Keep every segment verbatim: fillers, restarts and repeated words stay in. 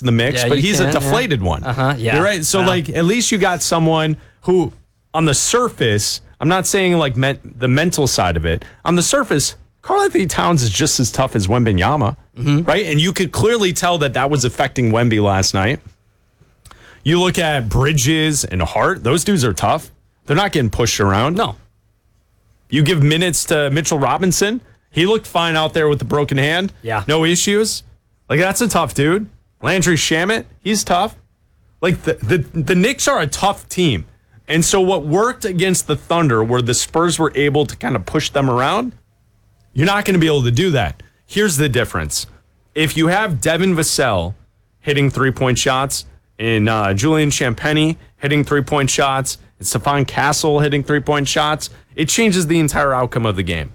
into the mix, Yeah, but you he's can, a deflated yeah. one. Uh-huh, yeah. You're right. So, Wow. like, at least you got someone who, on the surface, I'm not saying, like, men- the mental side of it. On the surface, Karl-Anthony Towns is just as tough as Wembanyama, mm-hmm. right? And you could clearly tell that that was affecting Wemby last night. You look at Bridges and Hart; those dudes are tough. They're not getting pushed around. No. You give minutes to Mitchell Robinson; he looked fine out there with the broken hand. Yeah, no issues. Like, that's a tough dude. Landry Shamet, he's tough. Like, the the, the Knicks are a tough team, and so what worked against the Thunder, where the Spurs were able to kind of push them around, you're not going to be able to do that. Here's the difference: if you have Devin Vassell hitting three-point shots, and uh, Julian Champagnie hitting three-point shots, and Stephon Castle hitting three-point shots, it changes the entire outcome of the game.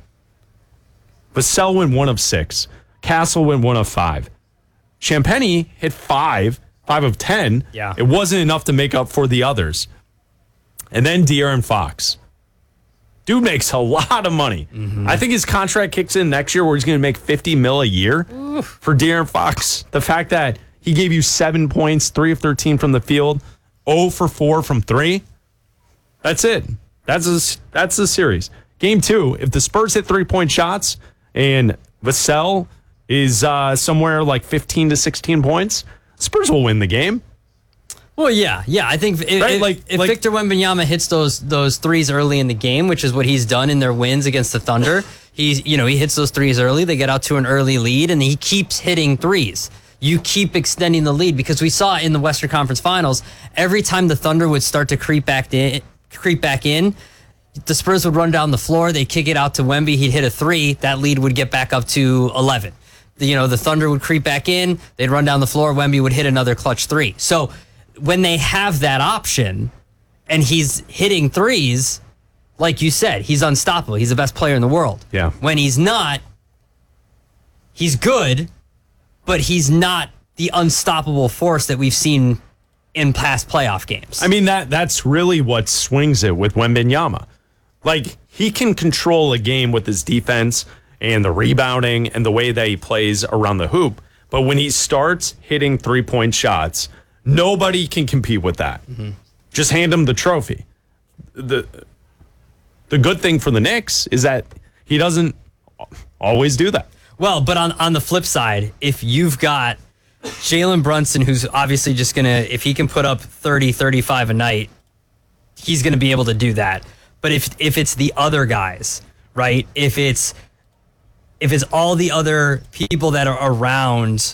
Vassell went one of six. Castle went one of five. Champagnie hit five, five of ten. Yeah. It wasn't enough to make up for the others. And then De'Aaron Fox. Dude makes a lot of money. Mm-hmm. I think his contract kicks in next year where he's going to make fifty mil a year. Oof. For De'Aaron Fox. The fact that he gave you seven points, three of thirteen from the field, zero for four from three. That's it. That's a, that's the series. Game two, if the Spurs hit three-point shots and Vassell is uh, somewhere like fifteen to sixteen points, Spurs will win the game. Well, yeah, yeah. I think if, right? if, like, if like, Victor Wembanyama hits those those threes early in the game, which is what he's done in their wins against the Thunder, he's you know he hits those threes early. They get out to an early lead, and he keeps hitting threes. You keep extending the lead because we saw in the Western Conference Finals, every time the Thunder would start to creep back in, creep back in, the Spurs would run down the floor. They'd kick it out to Wemby. He'd hit a three. That lead would get back up to eleven. You know, the Thunder would creep back in. They'd run down the floor. Wemby would hit another clutch three. So when they have that option and he's hitting threes, like you said, he's unstoppable. He's the best player in the world. Yeah. When he's not, he's good, but he's not the unstoppable force that we've seen in past playoff games. I mean, that that's really what swings it with Wembanyama. Like, he can control a game with his defense and the rebounding and the way that he plays around the hoop. But when he starts hitting three-point shots, nobody can compete with that. Mm-hmm. Just hand him the trophy. The the good thing for the Knicks is that he doesn't always do that. Well, but on, on the flip side, if you've got Jalen Brunson, who's obviously just going to, if he can put up thirty, thirty-five a night, he's going to be able to do that. But if if it's the other guys, right? If it's if it's all the other people that are around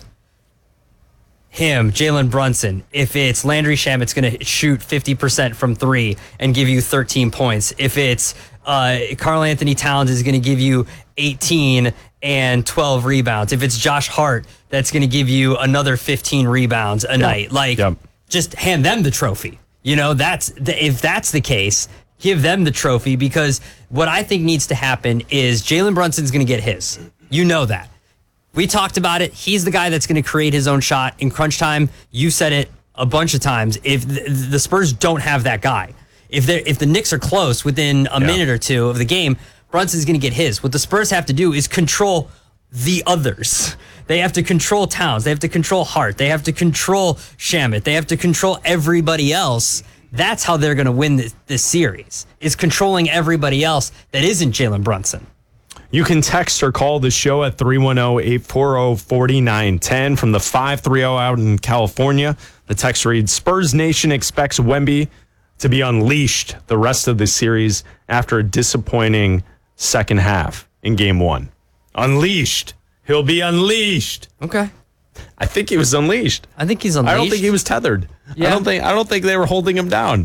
him, Jalen Brunson, if it's Landry Shamet's going to shoot fifty percent from three and give you thirteen points, if it's uh, Karl-Anthony Towns is going to give you eighteen and twelve rebounds, if it's Josh Hart that's going to give you another fifteen rebounds a Yep. night, like Yep. just hand them the trophy. You know, that's the, if that's the case, give them the trophy, because what I think needs to happen is Jalen Brunson's going to get his. You know that. We talked about it. He's the guy that's going to create his own shot in crunch time. You said it a bunch of times. If the, the Spurs don't have that guy, if they if the Knicks are close within a Yeah. minute or two of the game, Brunson's going to get his. What the Spurs have to do is control the others. They have to control Towns. They have to control Hart. They have to control Shamet. They have to control everybody else. That's how they're going to win this, this series, is controlling everybody else that isn't Jalen Brunson. You can text or call the show at three one zero, eight four zero, four nine one zero from the five three zero out in California. The text reads, Spurs Nation expects Wemby to be unleashed the rest of the series after a disappointing second half in game one. Unleashed. He'll be unleashed. Okay. I think he was unleashed. I think he's unleashed. I don't think he was tethered. Yeah. I don't think I don't think they were holding him down.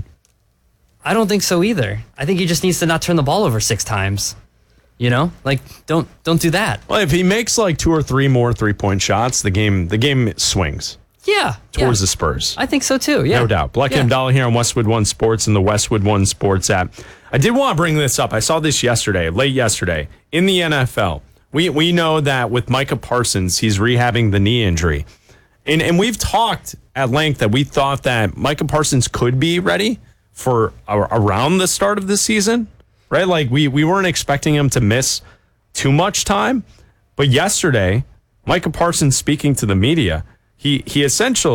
I don't think so either. I think he just needs to not turn the ball over six times. You know, like don't don't do that. Well, if he makes like two or three more three-point shots, the game the game swings Yeah, towards yeah. the Spurs. I think so too. Yeah, No doubt. Black yeah. and Dollar here on Westwood One Sports and the Westwood One Sports app. I did want to bring this up. I saw this yesterday, late yesterday, in the N F L. We we know that with Micah Parsons, he's rehabbing the knee injury. And and we've talked at length that we thought that Micah Parsons could be ready for a, around the start of the season, right? Like we we weren't expecting him to miss too much time. But yesterday, Micah Parsons speaking to the media, he he essentially